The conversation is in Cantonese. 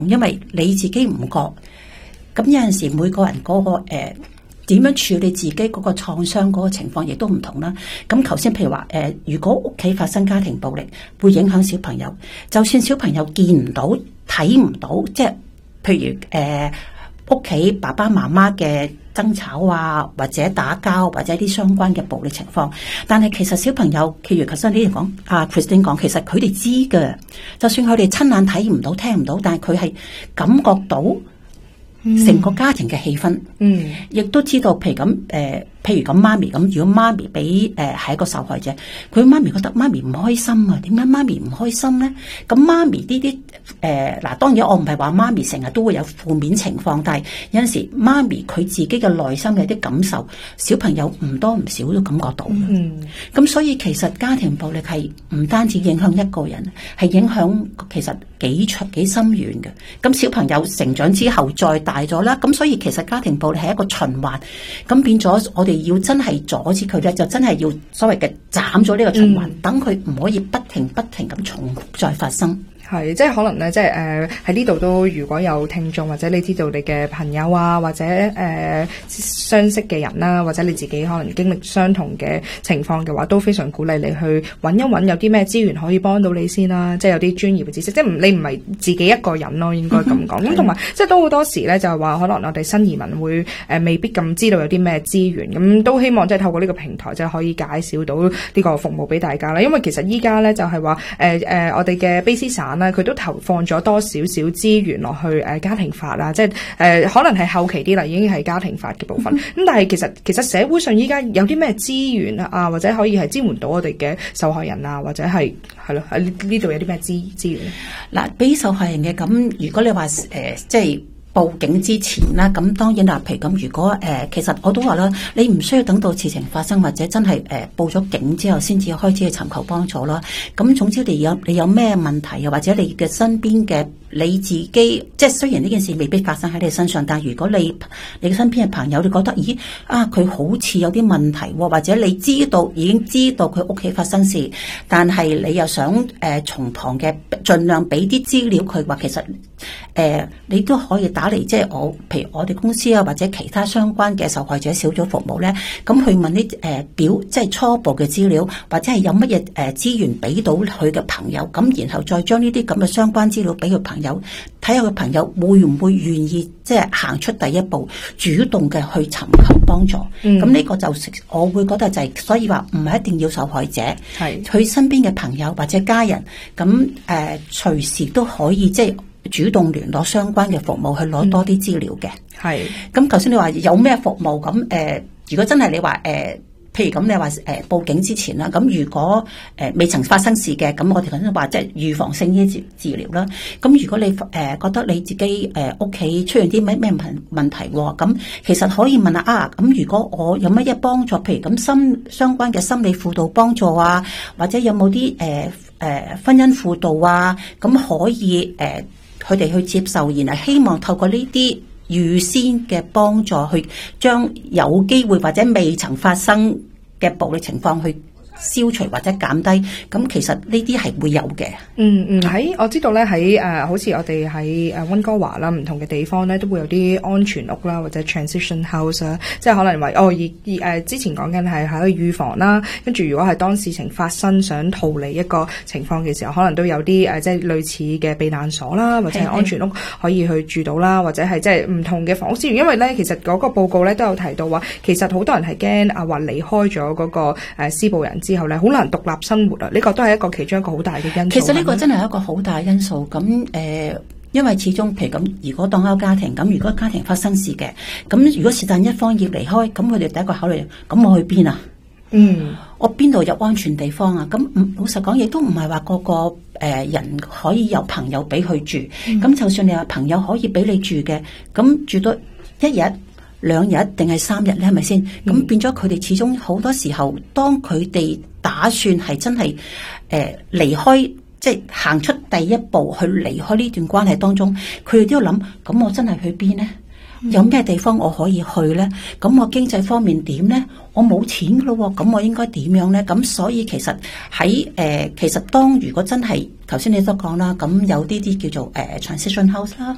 因為你自己唔覺。咁有陣時每個人嗰個點樣處理自己嗰個創傷嗰個情況亦都唔同啦。咁頭先譬如話如果屋企發生家庭暴力，會影響小朋友。就算小朋友見唔到、睇唔到，即係譬如屋企爸爸媽媽嘅爭吵啊，或者打交，或者啲相關嘅暴力情況，但係其實小朋友，譬如頭先呢度講Christine 講，其實佢哋知嘅，就算佢哋親眼睇唔到、聽唔到，但係佢係感覺到成個家庭嘅氣氛，亦都知道，譬如咁譬如咁媽咪咁，如果媽咪俾係一個受害者，佢媽咪覺得媽咪唔開心啊，點解媽咪唔開心咧？咁媽咪呢啲嗱，當然我唔係話媽咪成日都會有負面情況，但係有陣時媽咪佢自己嘅內心嘅啲感受，小朋友唔多唔少都感覺到。咁所以其實家庭暴力係唔單止影響一個人，係影響其實幾深遠嘅。咁小朋友成長之後再大咗啦，咁所以其實家庭暴力係一個循環，咁變咗我哋要真係阻止佢咧，就真係要所謂嘅斬咗呢個循環，等佢唔可以不停咁重複再發生。 係，即係可能咧，即係喺呢度都，如果有聽眾或者你知道你嘅朋友啊，或者相識嘅人啦，或者你自己可能經歷相同嘅情況嘅話，都非常鼓勵你去揾一揾有啲咩資源可以幫到你先啦。即係有啲專業嘅知識，即係你唔係自己一個人咯，應該咁講。咁同埋即係都好多時咧，就係話可能我哋新移民會未必咁知道有啲咩資源，咁都希望即係透過呢個平台，即係可以介紹到呢個服務俾大家啦。因為其實依家咧就係話我哋嘅卑詩省佢都投放咗多少少資源落去家庭法啦，即係可能係後期啲啦，已經係家庭法嘅部分。咁但係其實社會上依家有啲咩資源啊，或者可以係支援到我哋嘅受害人啊，或者係咯喺呢度有啲咩資源？嗱， 俾受害人嘅咁，如果你話即係報警之前啦，咁當然啦，譬如咁，如果其實我都話啦，你唔需要等到事情發生或者真係報咗警之後先至開始去尋求幫助啦。咁總之你有咩問題，又或者你嘅身邊嘅你自己，即係雖然呢件事未必發生喺你身上，但係如果你嘅身邊嘅朋友，你覺得咦佢好似有啲問題，或者你已經知道佢屋企發生事，但係你又想從旁嘅盡量俾啲資料佢，話其實你都可以打嚟，即係譬如我哋公司啊，或者其他相關嘅受害者小組服務咧，咁去問啲即係初步嘅資料，或者係有乜嘢資源俾到佢嘅朋友，咁然後再將呢啲咁嘅相關資料俾佢朋友，睇下佢朋友會唔會願意即係行出第一步，主動嘅去尋求幫助。咁呢個就我會覺得就係，所以話唔係一定要受害者，係佢身邊嘅朋友或者家人，咁隨時都可以即係主動聯絡相關嘅服務去攞多啲資料嘅。係咁頭先你話有咩服務，咁如果真係你話譬如咁你話報警之前啦，咁如果未曾發生事嘅，咁我哋頭先話即係預防性醫治療啦。咁如果你覺得你自己屋企出現啲咩問題喎，咁其實可以問下咁如果我有乜嘢幫助，譬如咁相關嘅心理輔導幫助啊，或者有冇啲婚姻輔導啊，咁可以佢哋去接受，然後希望透過呢啲預先嘅幫助，去將有機會或者未曾發生嘅暴力情況去消除或者減低，咁其實呢啲係會有嘅。 喺我知道咧，喺好似我哋喺溫哥華啦，唔同嘅地方咧都會有啲安全屋啦，或者 transition house 啦，即係可能話之前講緊係喺預防啦，跟住如果係當事情發生想逃離一個情況嘅時候，可能都有啲即係類似嘅避難所啦，或者係安全屋可以去住到啦，或者係即係唔同嘅房屋資源。因為咧，其實嗰個報告咧都有提到話，其實好多人係驚話離開咗嗰個施暴人之後咧，好難獨立生活啊！呢個都係其中一個好大嘅因素。 其實呢個真係一個好大因素。咁因為始終譬如咁，如果當一個家庭咁，如果家庭發生事嘅，咁如果是但一方要離開，咁佢哋第一個考慮，咁我去邊啊？我邊度有安全地方啊？咁老實講，亦都唔係話個個人可以有朋友俾佢住。咁就算你話朋友可以俾你住嘅，咁住到1日、2日定係3日咧，係咪先？咁變咗佢哋始終好多時候，當佢哋打算係真係離開，即係行出第一步去離開呢段關係當中，佢哋都要諗，咁我真係去邊呢？有咩地方我可以去呢？咁我經濟方面點呢？我冇錢噶咯，咁我應該點樣呢？咁所以其實喺其實當如果真係頭先你都講啦，咁有啲叫做transition house 啦。